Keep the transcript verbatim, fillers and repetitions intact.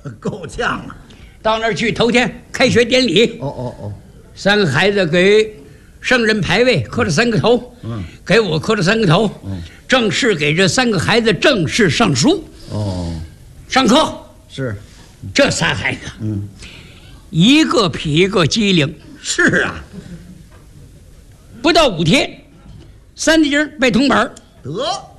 够呛啊！ 到那儿去，头天开学典礼。 哦哦哦， 三个孩子给圣人牌位磕了三个头， 嗯， 给我磕了三个头， 嗯， 正式给这三个孩子正式上书。 哦， 上课是， 这仨孩子， 嗯， 一个比一个机灵。 是啊， 不到五天，三节背铜本， 得。